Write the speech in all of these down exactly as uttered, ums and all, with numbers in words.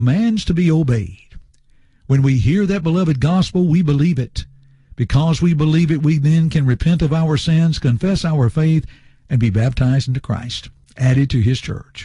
commands to be obeyed. When we hear that beloved gospel, we believe it. Because we believe it, we then can repent of our sins, confess our faith, and be baptized into Christ, added to his church.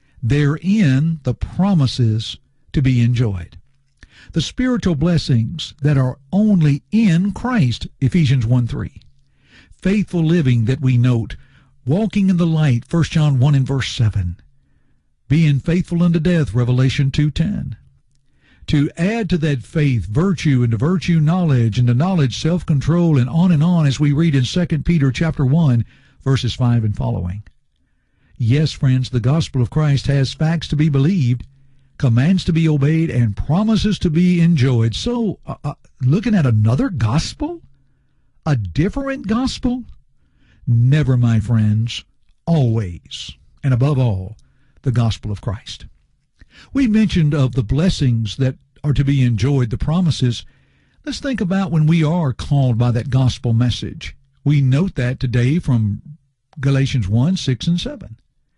Therein the promises to be enjoyed. The spiritual blessings that are only in Christ, Ephesians one three. Faithful living that we note, walking in the light, First John one and verse seven. Being faithful unto death, Revelation two ten. To add to that faith, virtue, and to virtue, knowledge, and to knowledge, self-control, and on and on, as we read in Second Peter chapter one, verses five and following. Yes, friends, the gospel of Christ has facts to be believed, commands to be obeyed, and promises to be enjoyed. So, uh, uh, looking at another gospel? A different gospel? Never, my friends. Always, and above all, the gospel of Christ. We mentioned of the blessings that are to be enjoyed, the promises. Let's think about when we are called by that gospel message. We note that today from Galatians one, six, and seven.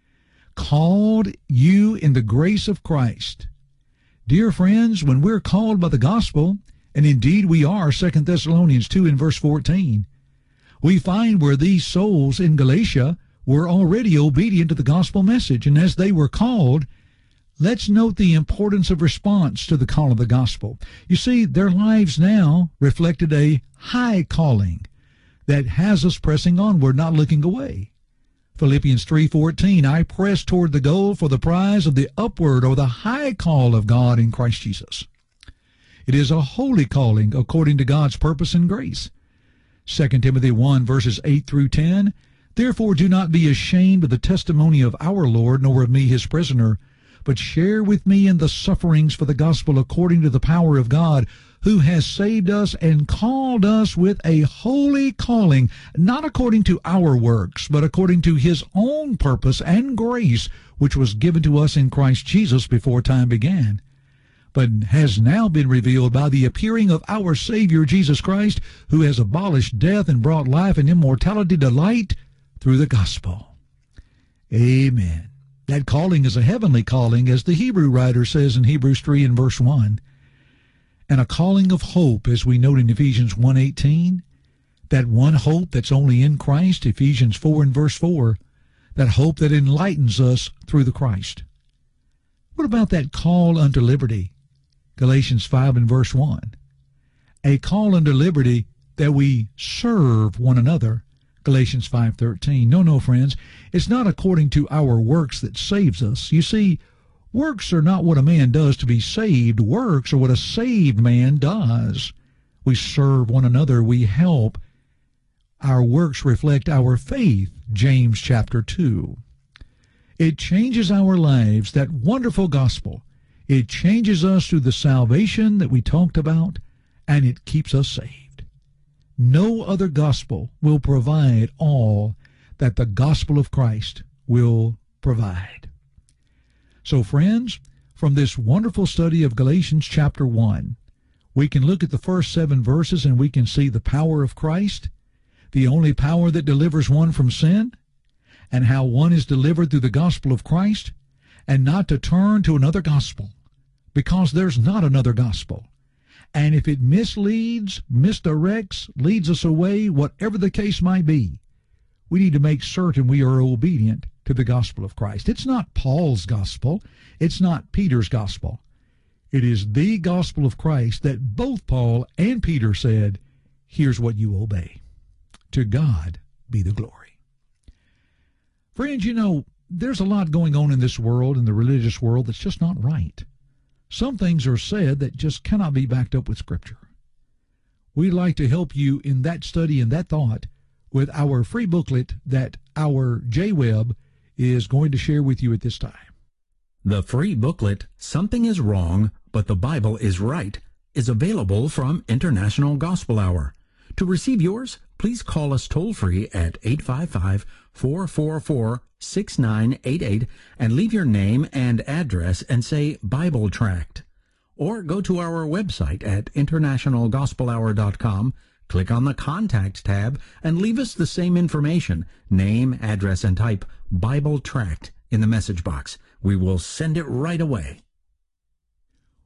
Called you in the grace of Christ. Dear friends, when we're called by the gospel, and indeed we are, Second Thessalonians two and verse fourteen, we find where these souls in Galatia were already obedient to the gospel message, and as they were called, let's note the importance of response to the call of the gospel. You see, their lives now reflected a high calling that has us pressing onward, not looking away. Philippians three fourteen, I press toward the goal for the prize of the upward or the high call of God in Christ Jesus. It is a holy calling according to God's purpose and grace. Second Timothy one, verses eight through ten, therefore do not be ashamed of the testimony of our Lord, nor of me his prisoner, but share with me in the sufferings for the gospel according to the power of God, who has saved us and called us with a holy calling, not according to our works, but according to his own purpose and grace, which was given to us in Christ Jesus before time began, but has now been revealed by the appearing of our Savior Jesus Christ, who has abolished death and brought life and immortality to light through the gospel. Amen. That calling is a heavenly calling, as the Hebrew writer says in Hebrews three and verse one, and a calling of hope, as we note in Ephesians one eighteen, that one hope that's only in Christ, Ephesians four and verse four, that hope that enlightens us through the Christ. What about that call unto liberty, Galatians five and verse one? A call unto liberty that we serve one another, Galatians five thirteen. No, no, friends, it's not according to our works that saves us. You see, works are not what a man does to be saved. Works are what a saved man does. We serve one another. We help. Our works reflect our faith, James chapter two. It changes our lives, that wonderful gospel. It changes us through the salvation that we talked about, and it keeps us saved. No other gospel will provide all that the gospel of Christ will provide. So, friends, from this wonderful study of Galatians chapter one, we can look at the first seven verses and we can see the power of Christ, the only power that delivers one from sin, and how one is delivered through the gospel of Christ, and not to turn to another gospel, because there's not another gospel. And if it misleads, misdirects, leads us away, whatever the case might be, we need to make certain we are obedient to the gospel of Christ. It's not Paul's gospel. It's not Peter's gospel. It is the gospel of Christ that both Paul and Peter said, here's what you obey. To God be the glory. Friends, you know, there's a lot going on in this world, in the religious world, that's just not right. Some things are said that just cannot be backed up with Scripture. We'd like to help you in that study and that thought with our free booklet that our J Webb is going to share with you at this time. The free booklet, Something is Wrong, but the Bible is Right, is available from International Gospel Hour. To receive yours, please call us toll-free at eight five five, four four four, six nine eight eight and leave your name and address and say Bible Tract. Or go to our website at international gospel hour dot com, click on the Contact tab, and leave us the same information, name, address, and type Bible Tract in the message box. We will send it right away.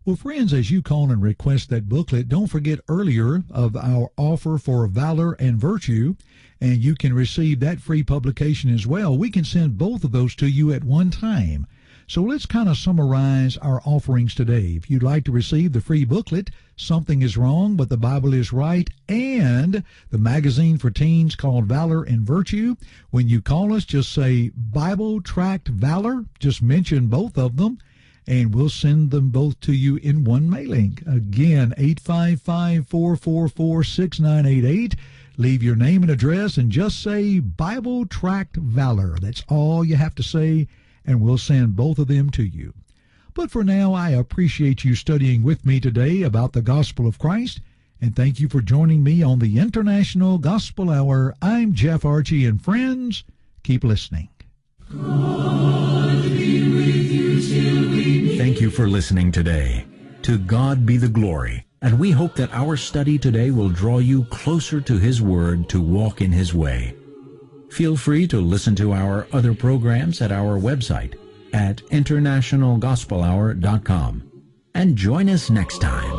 Well, friends, as you call and request that booklet, don't forget earlier of our offer for Valor and Virtue, and you can receive that free publication as well. We can send both of those to you at one time. So let's kind of summarize our offerings today. If you'd like to receive the free booklet, Something is Wrong, but the Bible is Right, and the magazine for teens called Valor and Virtue, when you call us, just say Bible Tract Valor. Just mention both of them, and we'll send them both to you in one mailing. Again, eight five five, four four four, six nine eight eight. Leave your name and address and just say Bible Tract Valor. That's all you have to say, and we'll send both of them to you. But for now, I appreciate you studying with me today about the gospel of Christ, and thank you for joining me on the International Gospel Hour. I'm Jeff Archie, and friends, keep listening. God be with you till we meet. Thank you for listening today. To God be the glory, and we hope that our study today will draw you closer to His Word to walk in His way. Feel free to listen to our other programs at our website at international gospel hour dot com. And join us next time.